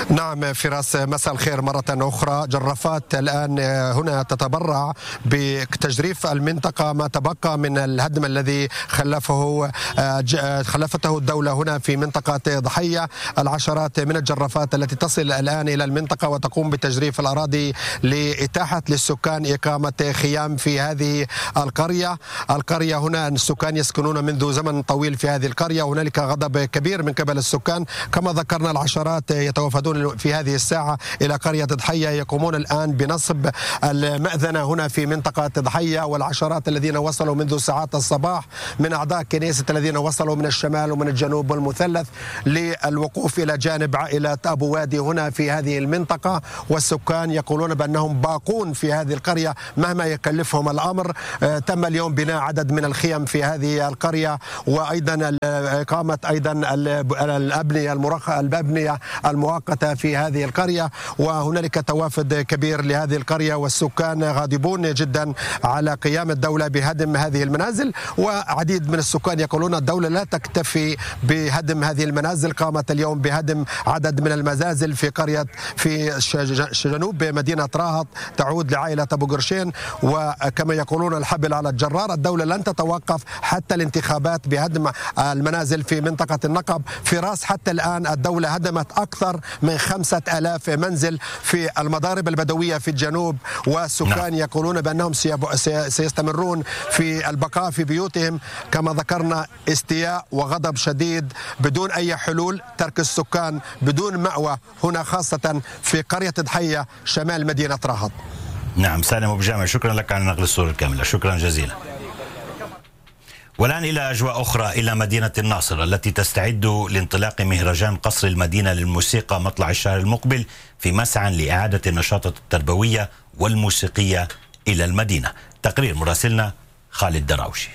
نعم فراس، مساء الخير مرة أخرى. جرافات الآن هنا تتبرع بتجريف المنطقة ما تبقى من الهدم الذي خلفه خلفته الدولة هنا في منطقة ضحية. العشرات من الجرافات التي تصل الآن إلى المنطقة وتقوم بتجريف الأراضي لإتاحة للسكان إقامة خيام في هذه القرية. القرية هنا السكان يسكنون منذ زمن طويل في هذه القرية، وهنالك غضب كبير من قبل السكان. كما ذكرنا العشرات يتوافدون في هذه الساعة إلى قرية ضحية، يقومون الآن بنصب المأذنة هنا في منطقة ضحية. والعشرات الذين وصلوا منذ ساعات الصباح من أعضاء كنيسة الذين وصلوا من الشمال ومن الجنوب والمثلث للوقوف إلى جانب عائلة أبو وادي هنا في هذه المنطقة. والسكان يقولون بأنهم باقون في هذه القرية مهما يكلفهم الأمر. تم اليوم بناء عدد من الخيم في هذه القرية، وأيضا إقامة أيضا الأبنية المرخصة الأبنية المؤقتة في هذه القرية. وهنالك توافد كبير لهذه القرية، والسكان غاضبون جدا على قيام الدولة بهدم هذه المنازل. وعديد من السكان يقولون الدولة لا تكتفي بهدم هذه المنازل، قامت اليوم بهدم عدد من المنازل في قرية في جنوب مدينة راهط تعود لعائلة أبو قرشين. وكما يقولون الحبل على الجرار، الدولة لن تتوقف حتى الانتخابات بهدم المنازل في منطقة النقب. في راس حتى الآن الدولة هدمت أكثر من خمسة آلاف منزل في المضارب البدوية في الجنوب، والسكان يقولون بأنهم سيستمرون في البقاء في بيوتهم. كما ذكرنا استياء وغضب شديد بدون أي حلول، ترك السكان بدون مأوى هنا خاصة في قرية ضحية شمال مدينة راهط. نعم سالم أبو جامع، شكرا لك على نقل الصورة الكاملة، شكرا جزيلا. والآن إلى أجواء أخرى، إلى مدينة الناصر التي تستعد لانطلاق مهرجان قصر المدينة للموسيقى مطلع الشهر المقبل في مسعى لإعادة النشاط التربوية والموسيقية إلى المدينة. تقرير مراسلنا خالد دراوشي.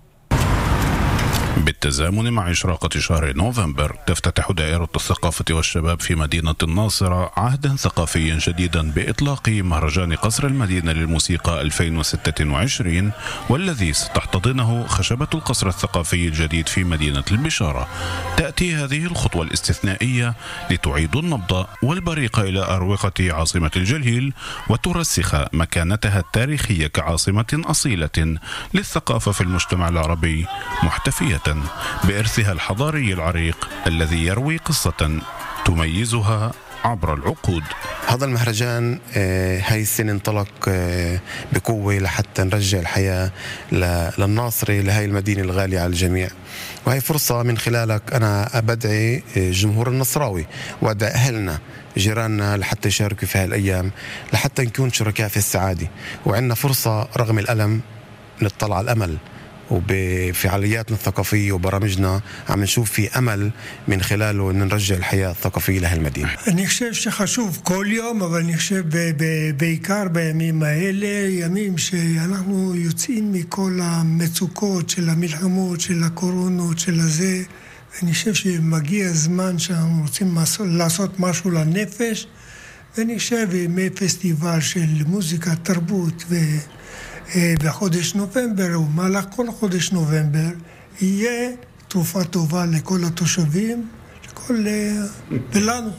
بالتزامن مع إشراقة شهر نوفمبر تفتتح دائرة الثقافة والشباب في مدينة الناصرة عهدا ثقافيا جديدا بإطلاق مهرجان قصر المدينة للموسيقى ألفين وستة وعشرين، والذي ستحتضنه خشبة القصر الثقافي الجديد في مدينة البشارة. تأتي هذه الخطوة الاستثنائية لتعيد النبض والبريق إلى أروقة عاصمة الجليل وترسخ مكانتها التاريخية كعاصمة أصيلة للثقافة في المجتمع العربي، محتفية بإرثها الحضاري العريق الذي يروي قصة تميزها عبر العقود. هذا المهرجان هاي السنة انطلق بقوة لحتى نرجع الحياة للناصري، لهاي المدينة الغالية على الجميع. وهي فرصة من خلالك أنا بدعي الجمهور النصراوي وأدعي أهلنا جيراننا لحتى يشاركوا في هاي الأيام، لحتى نكون شركاء في السعادة. وعندنا فرصة رغم الألم نطلع على الأمل، وبفعالياتنا الثقافية وبرامجنا عم نشوف في أمل من خلاله أن נרجע الحياة الثقافية להלמדים. אני חושב שחשוב כל יום, אבל אני חושב בעיקר בימים האלה, ימים שאנחנו יוצאים מכל המצוקות של המלחמות, של הקורונות, של הזה. אני חושב שמגיע הזמן שאנחנו רוצים לעשות משהו לנפש, ואני חושב מפסטיבל של מוזיקה, תרבות ו... בחודש נובמבר, או במהלך כל חודש נובמבר, יהיה תרופה טובה לכל התושבים, לכל... ולנו.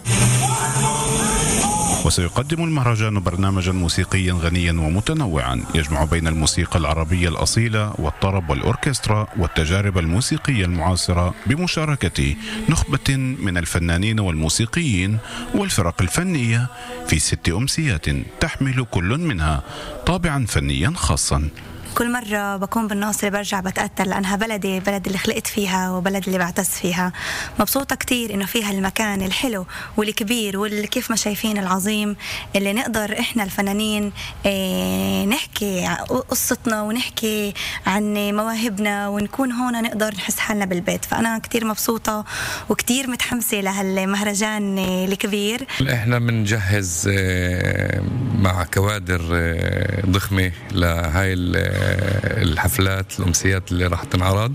وسيقدم المهرجان برنامجا موسيقيا غنيا ومتنوعا يجمع بين الموسيقى العربية الأصيلة والطرب والأوركسترا والتجارب الموسيقية المعاصرة بمشاركة نخبة من الفنانين والموسيقيين والفرق الفنية في ست أمسيات تحمل كل منها طابعا فنيا خاصا. كل مرة بكون بالناصرة برجع بتأثر لأنها بلدي، بلد اللي خلقت فيها وبلد اللي بعتز فيها. مبسوطة كتير إنه فيها المكان الحلو والكبير واللي كيف ما شايفين العظيم، اللي نقدر إحنا الفنانين اه نحكي قصتنا ونحكي عن مواهبنا ونكون هون نقدر نحس حالنا بالبيت. فأنا كتير مبسوطة وكتير متحمسة لهالمهرجان الكبير. إحنا بنجهز مع كوادر ضخمة لهاي الحفلات الأمسيات اللي راح تنعرض،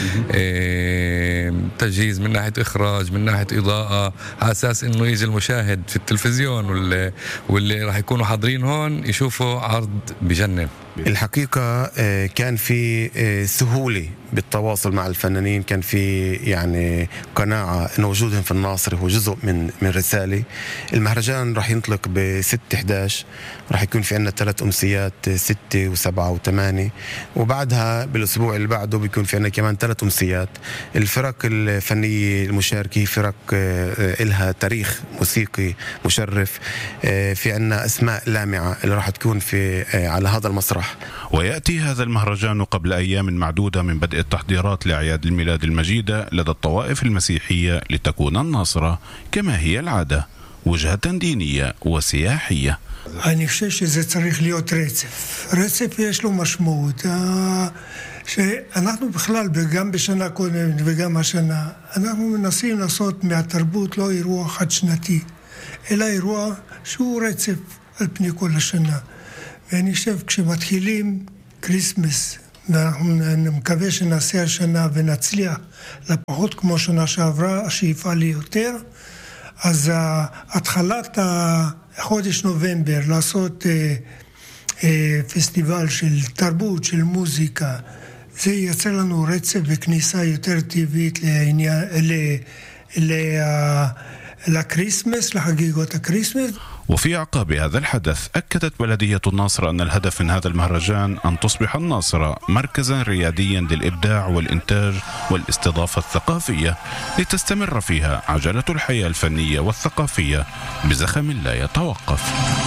تجهيز من ناحية إخراج، من ناحية إضاءة، على أساس إنه يجي المشاهد في التلفزيون واللي, واللي راح يكونوا حاضرين هون يشوفوا عرض بجنن. الحقيقة كان في سهولة بالتواصل مع الفنانين، كان في يعني قناعة أن وجودهم في الناصرة هو جزء من من رسالة. المهرجان راح ينطلق ب ستة إحدى عشر، راح يكون في عندنا ثلاث أمسيات ستة وسبعة وثمانية، وبعدها بالأسبوع اللي بعده بيكون في عندنا كمان ثلاث أمسيات. الفرق الفنية المشاركة فرق إلها تاريخ موسيقي مشرف، في عندنا أسماء لامعة اللي راح تكون في على هذا المسرح. ويأتي هذا المهرجان قبل أيام معدودة من بدء التحضيرات لأعياد الميلاد المجيدة لدى الطوائف المسيحية، لتكون الناصرة كما هي العادة وجهة دينية وسياحية. אני חושב שזה צריך להיות רצף. רצף יש לו משמעות. שאנחנו בכלל, וגם בשנה קודמת וגם השנה, אנחנו מנסים לעשות מהתרבות לא אירוע חד שנתי, אלא אירוע שהוא רצף על פני כל השנה. ואני חושב כשמתחילים קריסמס, ואנחנו מקווה שנעשה השנה ונצליח לפחות כמו שנה שעברה, השאיפה לי יותר, אז התחלת החודש נובמבר לעשות אה, אה, פסטיבל של תרבות, של מוזיקה, זה ייצר לנו רצף וכניסה יותר טבעית לעניין, ל, ל, לקריסמס, לחגיגות הקריסמס. وفي أعقاب هذا الحدث أكدت بلدية الناصرة أن الهدف من هذا المهرجان أن تصبح الناصرة مركزا رياديا للإبداع والإنتاج والاستضافة الثقافية، لتستمر فيها عجلة الحياة الفنية والثقافية بزخم لا يتوقف.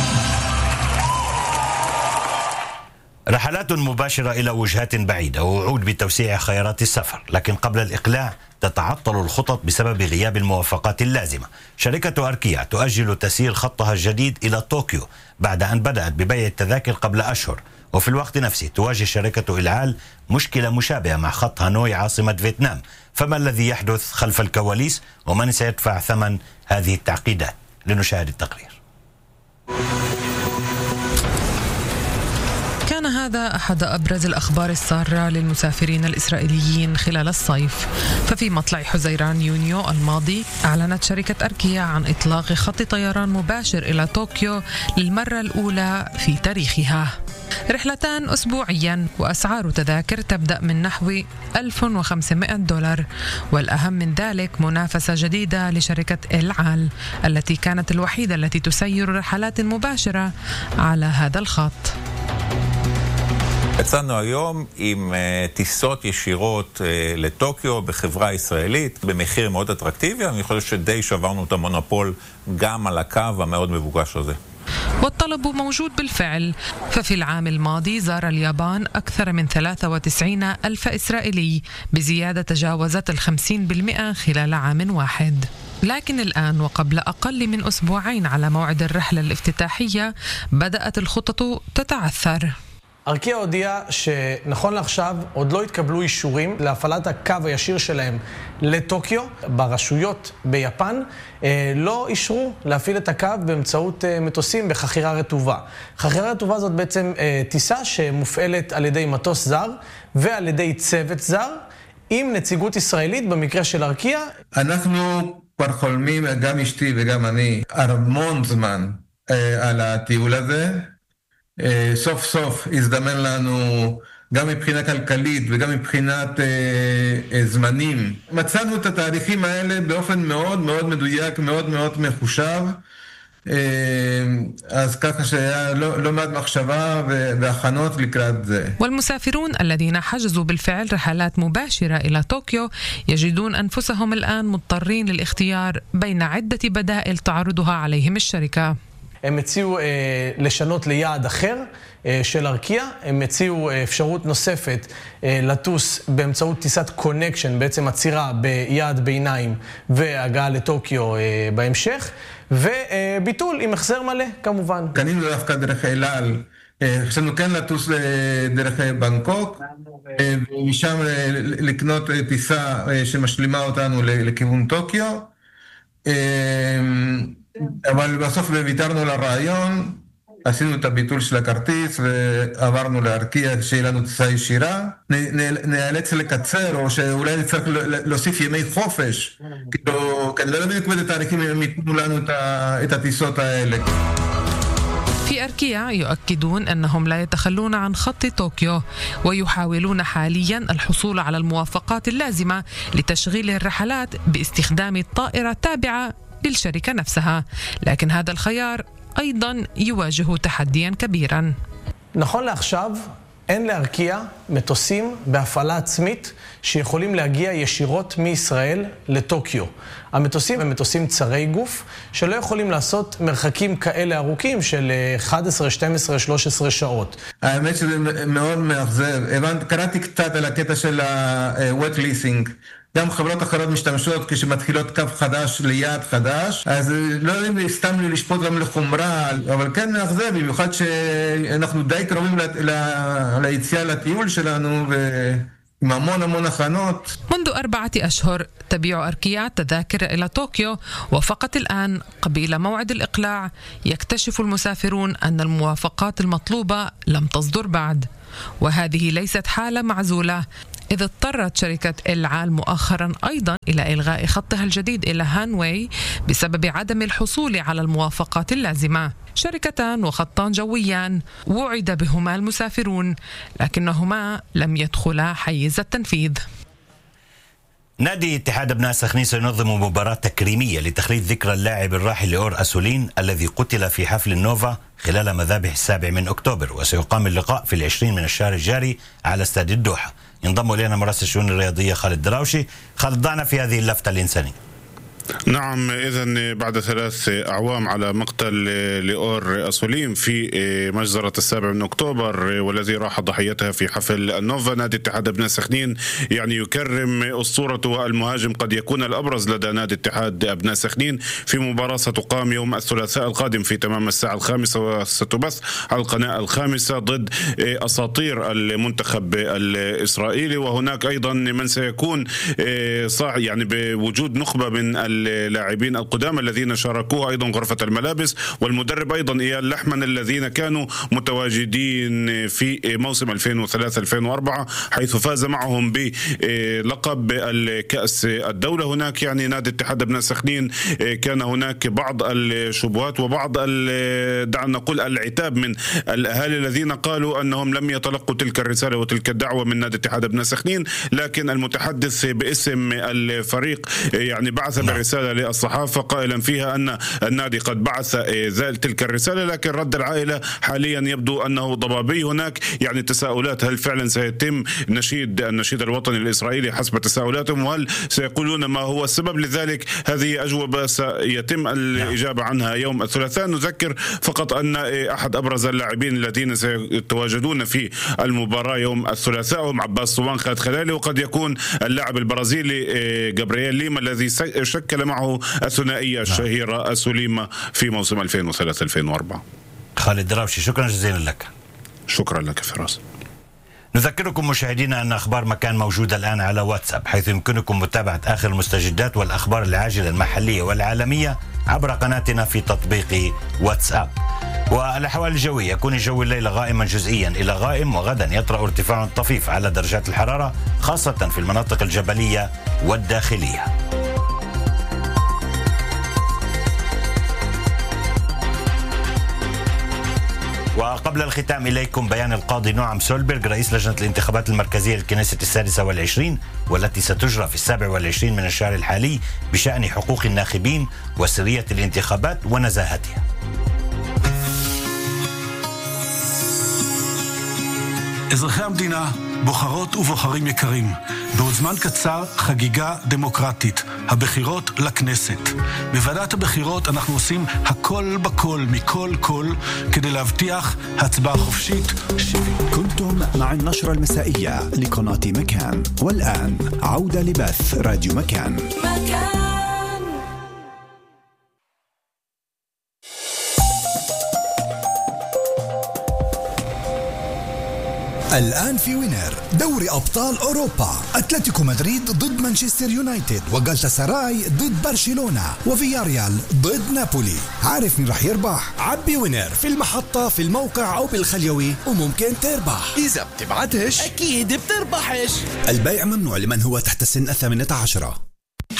رحلات مباشرة إلى وجهات بعيدة ووعود بتوسيع خيارات السفر، لكن قبل الإقلاع تتعطل الخطط بسبب غياب الموافقات اللازمة. شركة أركيا تؤجل تسيير خطها الجديد إلى طوكيو بعد أن بدأت ببيع التذاكر قبل أشهر، وفي الوقت نفسه تواجه شركة إلعال مشكلة مشابهة مع خط هانوي عاصمة فيتنام. فما الذي يحدث خلف الكواليس ومن سيدفع ثمن هذه التعقيدات؟ لنشاهد التقرير. كان هذا أحد أبرز الأخبار السارة للمسافرين الإسرائيليين خلال الصيف، ففي مطلع حزيران يونيو الماضي أعلنت شركة أركيا عن إطلاق خط طيران مباشر إلى طوكيو للمرة الأولى في تاريخها. رحلتان أسبوعيا، وأسعار تذاكر تبدأ من نحو ألف وخمسمائة دولار. والأهم من ذلك منافسة جديدة لشركة إلعال التي كانت الوحيدة التي تسير رحلات مباشرة على هذا الخط. יצאנו היום עם טיסות ישירות לטוקיו בחברה ישראלית במחיר מאוד אטרקטיבי. אני חושב שדי שברנו את המונופול גם על הקו המאוד מבוקש הזה. والطلب موجود بالفعل، ففي العام الماضي زار اليابان أكثر من ثلاثة وتسعين ألف إسرائيلي، بزيادة تجاوزت الخمسين بالمئة خلال عام واحد. لكن الآن وقبل أقل من أسبوعين على موعد الرحلة الافتتاحية بدأت الخطط تتعثر. ארקיע הודיעה שנכון לעכשיו עוד לא התקבלו אישורים להפעלת הקו הישיר שלהם לטוקיו. ברשויות ביפן לא אישרו להפעיל את הקו באמצעות מטוסים בחכירה רטובה. חכירה רטובה זאת בעצם טיסה שמופעלת על ידי מטוס זר ועל ידי צוות זר עם נציגות ישראלית במקרה של ארקיע. אנחנו כבר חולמים, גם אשתי וגם אני, המון זמן על הטיול הזה. סוף סוף הזדמן לנו גם מבחינה כלכלית וגם מבחינת אה, זמנים. מצאנו את התאריכים האלה באופן מאוד מאוד מדויק, מאוד מאוד מחושב, אה, אז ככה שהיה לא, לא מעט מחשבה והכנות לקראת זה. والمسافرون الذين حجزوا بالفعل رحلات مباشرة إلى طوكيو يجدون أنفسهم الآن مضطرين للاختيار بين عدة بدائل تعرضها عليهم الشركة. הם הציעו אה, לשנות ליעד אחר אה, של ארקיע, הם הציעו אה, אפשרות נוספת אה, לטוס באמצעות טיסת קונקשן, בעצם עצירה ביעד ביניים והגעה לטוקיו אה, בהמשך, וביטול עם החזר מלא כמובן. קנינו דווקא דרך אל-על, חשבנו כן לטוס דרך בנקוק, ומשם לקנות טיסה שמשלימה אותנו לכיוון טוקיו, אבל בסוף ויתרנו לרעיון, עשינו את הביטול של הכרטיס ועברנו לארקיע שיהיה לנו טיסה ישירה. נאלץ לקצר או שאולי נצטרך להוסיף ימי חופש, כאילו כנראה לא בדיוק בתאריכים הם ייתנו לנו את הטיסות האלה. في أركيا يؤكدون أنهم لا يتخلون عن خط طوكيو، ويحاولون حاليا الحصول على الموافقات اللازمة لتشغيل الرحلات باستخدام الطائرة التابعة للشركة נפסها، لكن هذا الخيار أيضا يواجه تحديا كبيرا. נכון לעכשיו אין לארקיע מטוסים בהפעלה עצמית שיכולים להגיע ישירות מישראל לטוקיו. המטוסים הם מטוסים צרי גוף שלא יכולים לעשות מרחקים כאלה ארוכים של אחת עשרה, שתים עשרה, שלוש עשרה שעות. האמת שזה מאוד מאכזב. קראתי קצת על הקטע של ה-wet leasing. גם חברות אחרות משתמשות כשמתחילות קו חדש ליעד חדש, אז לא יודעים סתם לי לשפוט גם לחומרה, אבל כן מאכזב, במיוחד שאנחנו די קרובים ליציאה לטיול שלנו ועם המון המון הכנות. منذ أربعة أشهر تبيع أركيا تذاكر إلى طوكيو، وفقط الآن قبيل موعد الإقلاع يكتشف المسافرون أن الموافقات المطلوبة لم تصدر بعد، وهذه ليست حالة معزولة، إذ اضطرت شركة إلعال مؤخرا أيضا إلى إلغاء خطها الجديد إلى هانوي بسبب عدم الحصول على الموافقات اللازمة. شركتان وخطان جويان وعد بهما المسافرون، لكنهما لم يدخلا حيز التنفيذ. نادي اتحاد أبناء سخنين سينظم مباراة تكريمية لتخليد ذكرى اللاعب الراحل لأور أسولين الذي قتل في حفل النوفا خلال مذابح السابع من أكتوبر، وسيقام اللقاء في العشرين من الشهر الجاري على استاد الدوحة. ينضم إلينا مراسل الشؤون الرياضية خالد دراوشي. خالد، ضعنا في هذه اللفتة الإنسانية. نعم، إذن بعد ثلاث أعوام على مقتل لأور أسولين في مجزرة السابع من أكتوبر والذي راح ضحيتها في حفل النوفا، نادي اتحاد أبناء سخنين يعني يكرم أسطورته والمهاجم قد يكون الأبرز لدى نادي اتحاد أبناء سخنين في مباراة ستقام يوم الثلاثاء القادم في تمام الساعة الخامسة، وستبث على القناة الخامسة ضد أساطير المنتخب الإسرائيلي. وهناك أيضا من سيكون صاح يعني بوجود نخبة من اللاعبين القدامى الذين شاركوها، أيضا غرفة الملابس والمدرب أيضا إيال لحمن، الذين كانوا متواجدين في موسم ألفين وثلاثة ألفين وأربعة حيث فاز معهم بلقب الكأس الدولة. هناك يعني نادي اتحاد أبناء سخنين كان هناك بعض الشبهات وبعض دعنا نقول العتاب من الأهالي الذين قالوا أنهم لم يتلقوا تلك الرسالة وتلك الدعوة من نادي اتحاد أبناء سخنين، لكن المتحدث باسم الفريق يعني بعث برسالة للصحافة قائلا فيها أن النادي قد بعث تلك الرسالة، لكن رد العائلة حاليا يبدو أنه ضبابي. هناك يعني تساؤلات، هل فعلا سيتم نشيد النشيد الوطني الإسرائيلي حسب تساؤلاتهم، وهل سيقولون ما هو السبب لذلك؟ هذه أجوبة سيتم الإجابة عنها يوم الثلاثاء. نذكر فقط أن أحد أبرز اللاعبين الذين سيتواجدون في المباراة يوم الثلاثاء هم عباس صوان، خالد خلالي، وقد يكون اللاعب البرازيلي جابرييل ليما الذي شكل معه الثنائية الشهيرة السليمة في موسم ألفين وثلاثة ألفين وأربعة. خالد دراوشي، شكرا جزيلا لك. شكرا لك فراس. نذكركم مشاهدينا أن أخبار مكان موجودة الآن على واتساب، حيث يمكنكم متابعة آخر المستجدات والأخبار العاجلة المحلية والعالمية عبر قناتنا في تطبيق واتساب. والأحوال الجوية، يكون الجو الليلة غائما جزئيا إلى غائم، وغدا يطرأ ارتفاع طفيف على درجات الحرارة خاصة في المناطق الجبلية والداخلية. وقبل الختام إليكم بيان القاضي نعم سولبرغ رئيس لجنة الانتخابات المركزية للكنيسة السادسة والعشرين والتي ستجرى في السابع والعشرين من الشهر الحالي بشأن حقوق الناخبين وسرية الانتخابات ونزاهتها. אזרחי המדינה, בוחרות ובוחרים יקרים, בעוד זמן קצר חגיגה דמוקרטית, הבחירות לכנסת. בוועדת הבחירות אנחנו עושים הכל בכל, מכל כל, כדי להבטיח הצבעה חופשית. كنتم مع النشرة المسائية لقناة مكان، والآن عودة لبث راديو مكان. مكان. الآن في وينر دوري أبطال أوروبا، أتلتيكو مدريد ضد مانشستر يونايتد، وغالتا سراي ضد برشلونة، وفياريال ضد نابولي. عارف مين رح يربح؟ عبي وينر في المحطة في الموقع أو بالخليوي وممكن تربح. إذا بتبعتش أكيد بتربحش. البيع ممنوع لمن هو تحت السن الثامنة عشرة.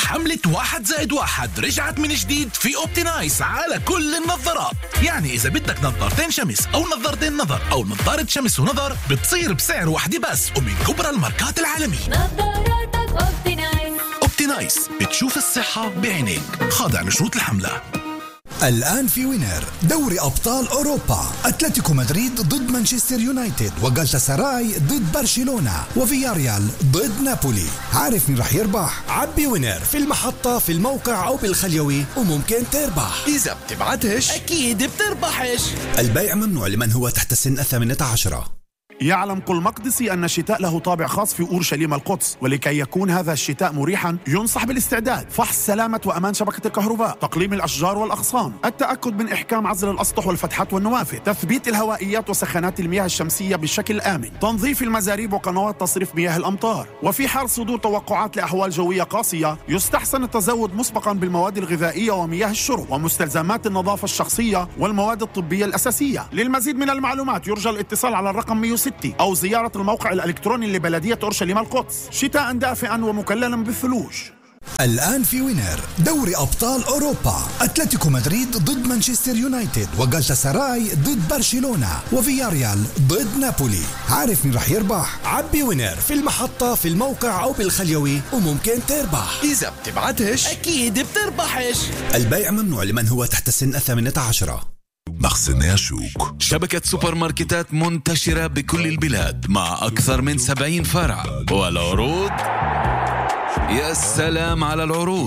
حملة واحد زائد واحد رجعت من جديد في أوبتينايس على كل النظارات. يعني إذا بدك نظارتين شمس أو نظارتين نظر أو نظارة شمس ونظر بتصير بسعر واحدة بس ومن كبرى الماركات العالمية. نظاراتك أوبتينايس. أوبتينايس بتشوف الصحة بعينيك. خاضع لشروط الحملة. الآن في وينر دوري أبطال أوروبا، أتلتيكو مدريد ضد مانشستر يونايتد، وغالتا سراي ضد برشلونة، وفياريال ضد نابولي. عارف مين رح يربح؟ عبي وينر في المحطة في الموقع أو بالخليوي وممكن تربح. إذا بتبعتش أكيد بتربحش. البيع ممنوع لمن هو تحت السن الثامنة عشرة. يعلم كل مقدسي أن الشتاء له طابع خاص في أورشليم القدس، ولكي يكون هذا الشتاء مريحا ينصح بالاستعداد: فحص سلامة وأمان شبكة الكهرباء، تقليم الأشجار والأغصان، التأكد من إحكام عزل الأسطح والفتحات والنوافذ، تثبيت الهوائيات وسخانات المياه الشمسية بشكل آمن، تنظيف المزاريب وقنوات تصريف مياه الأمطار. وفي حال صدور توقعات لأحوال جوية قاسية يستحسن التزود مسبقا بالمواد الغذائية ومياه الشرب ومستلزمات النظافة الشخصية والمواد الطبية الأساسية. للمزيد من المعلومات يرجى الاتصال على الرقم مئة وستة أو زيارة الموقع الإلكتروني لبلدية أورشليم القدس. شتاء دافئا ومكللا بالثلوج. الآن في وينر دوري أبطال أوروبا، أتلتيكو مدريد ضد مانشستر يونايتد، وغالتا سراي ضد برشلونة، وفياريال ضد نابولي. عارف مين رح يربح؟ عبي وينر في المحطة في الموقع أو بالخليوي وممكن تربح. إذا بتبعتش أكيد بتربحش. البيع ممنوع لمن هو تحت السن الثامنة عشرة. مخزن يشوك، شبكة سوبر ماركتات منتشرة بكل البلاد مع أكثر من سبعين فرع، والعروض يا سلام على العروض.